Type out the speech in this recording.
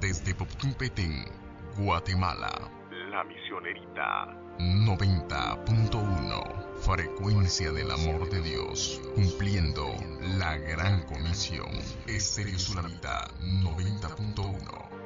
desde Poptún Petén, Guatemala. La Misionerita 90.1, frecuencia del amor de Dios, cumpliendo la gran comisión. Estéreo Tsunamita 90.1.